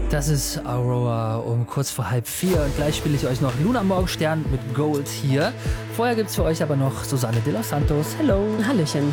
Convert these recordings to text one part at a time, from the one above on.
Das ist Aurora um kurz vor 3:30 und gleich spiele ich euch noch Luna Morgenstern mit Gold hier. Vorher gibt es für euch aber noch Susanne de los Santos. Hello. Hallöchen.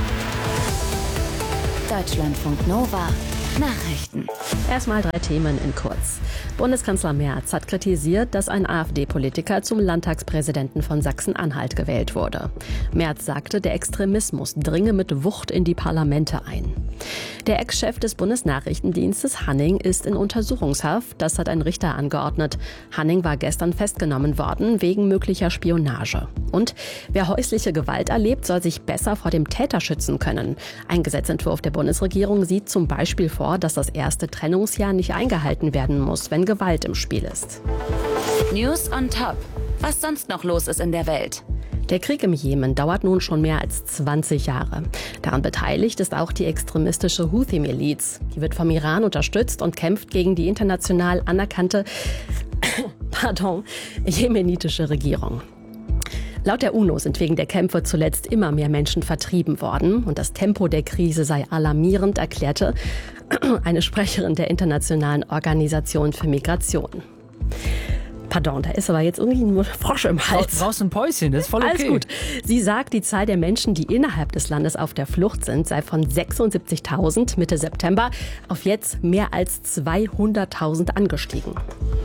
Deutschlandfunk Nova. Nachrichten. Erstmal 3 Themen in kurz. Bundeskanzler Merz hat kritisiert, dass ein AfD-Politiker zum Landtagspräsidenten von Sachsen-Anhalt gewählt wurde. Merz sagte, der Extremismus dringe mit Wucht in die Parlamente ein. Der Ex-Chef des Bundesnachrichtendienstes Hanning ist in Untersuchungshaft. Das hat ein Richter angeordnet. Hanning war gestern festgenommen worden wegen möglicher Spionage. Und wer häusliche Gewalt erlebt, soll sich besser vor dem Täter schützen können. Ein Gesetzentwurf der Bundesregierung sieht zum Beispiel vor, dass das erste Trennungsjahr nicht eingehalten werden muss, wenn Gewalt im Spiel ist. News on top. Was sonst noch los ist in der Welt? Der Krieg im Jemen dauert nun schon mehr als 20 Jahre. Daran beteiligt ist auch die extremistische Houthi-Miliz. Die wird vom Iran unterstützt und kämpft gegen die international anerkannte jemenitische Regierung. Laut der UNO sind wegen der Kämpfe zuletzt immer mehr Menschen vertrieben worden. Und das Tempo der Krise sei alarmierend, erklärte eine Sprecherin der Internationalen Organisation für Migration. Pardon, da ist aber jetzt irgendwie ein Frosch im Hals. Brauchst du ein Päuschen, das ist voll okay. Alles gut. Sie sagt, die Zahl der Menschen, die innerhalb des Landes auf der Flucht sind, sei von 76.000 Mitte September auf jetzt mehr als 200.000 angestiegen.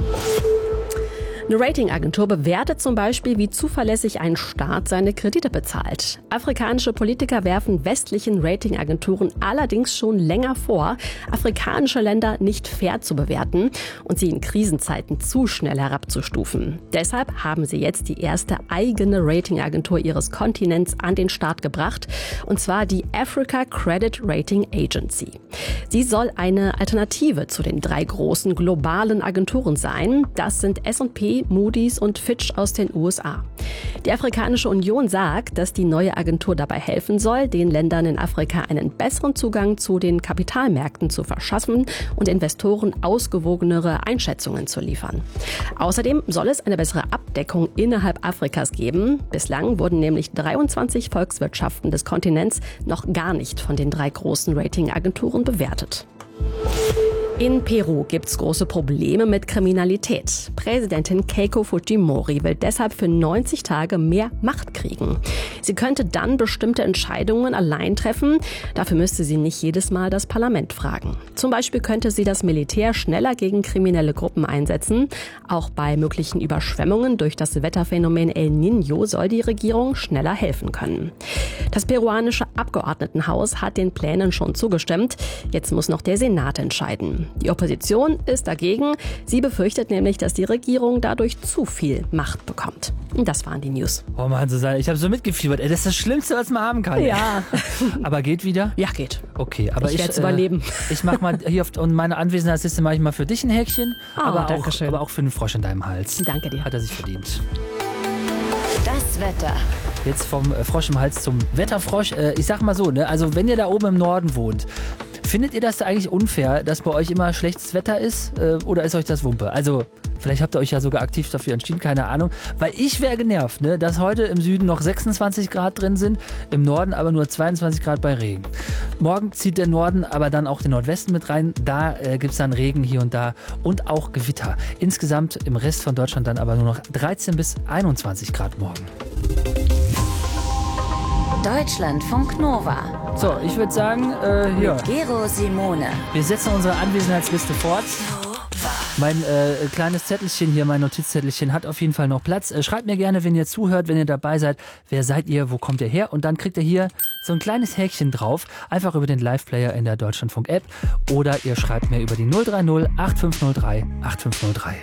Eine Ratingagentur bewertet zum Beispiel, wie zuverlässig ein Staat seine Kredite bezahlt. Afrikanische Politiker werfen westlichen Ratingagenturen allerdings schon länger vor, afrikanische Länder nicht fair zu bewerten und sie in Krisenzeiten zu schnell herabzustufen. Deshalb haben sie jetzt die erste eigene Ratingagentur ihres Kontinents an den Start gebracht, und zwar die Africa Credit Rating Agency. Sie soll eine Alternative zu den 3 großen globalen Agenturen sein. Das sind S&P, Moody's und Fitch aus den USA. Die Afrikanische Union sagt, dass die neue Agentur dabei helfen soll, den Ländern in Afrika einen besseren Zugang zu den Kapitalmärkten zu verschaffen und Investoren ausgewogenere Einschätzungen zu liefern. Außerdem soll es eine bessere Abdeckung innerhalb Afrikas geben. Bislang wurden nämlich 23 Volkswirtschaften des Kontinents noch gar nicht von den 3 großen Ratingagenturen bewertet. In Peru gibt's große Probleme mit Kriminalität. Präsidentin Keiko Fujimori will deshalb für 90 Tage mehr Macht kriegen. Sie könnte dann bestimmte Entscheidungen allein treffen. Dafür müsste sie nicht jedes Mal das Parlament fragen. Zum Beispiel könnte sie das Militär schneller gegen kriminelle Gruppen einsetzen. Auch bei möglichen Überschwemmungen durch das Wetterphänomen El Niño soll die Regierung schneller helfen können. Das peruanische Abgeordnetenhaus hat den Plänen schon zugestimmt. Jetzt muss noch der Senat entscheiden. Die Opposition ist dagegen. Sie befürchtet nämlich, dass die Regierung dadurch zu viel Macht bekommt. Und das waren die News. Oh Mann, Susanne, ich habe so mitgefiebert. Das ist das Schlimmste, was man haben kann. Ja. Aber geht wieder? Ja, geht. Okay, aber ich werde es überleben. Ich mache mal hier auf meine Anwesenheitsliste mache ich mal für dich ein Häkchen. Aber auch für den Frosch in deinem Hals. Danke dir. Hat er sich verdient. Das Wetter. Jetzt vom Frosch im Hals zum Wetterfrosch. Ich sag mal so, ne? Also wenn ihr da oben im Norden wohnt, findet ihr das eigentlich unfair, dass bei euch immer schlechtes Wetter ist? Oder ist euch das Wumpe? Also, vielleicht habt ihr euch ja sogar aktiv dafür entschieden, keine Ahnung. Weil ich wäre genervt, ne, dass heute im Süden noch 26 Grad drin sind, im Norden aber nur 22 Grad bei Regen. Morgen zieht der Norden aber dann auch den Nordwesten mit rein. Da gibt es dann Regen hier und da und auch Gewitter. Insgesamt im Rest von Deutschland dann aber nur noch 13 bis 21 Grad morgen. Deutschlandfunk Nova. So, ich würde sagen, ja. Gero Simone. Wir setzen unsere Anwesenheitsliste fort. Mein kleines Zettelchen hier, mein Notizzettelchen hat auf jeden Fall noch Platz. Schreibt mir gerne, wenn ihr zuhört, wenn ihr dabei seid. Wer seid ihr? Wo kommt ihr her? Und dann kriegt ihr hier so ein kleines Häkchen drauf. Einfach über den Live-Player in der Deutschlandfunk-App. Oder ihr schreibt mir über die 030 8503 8503.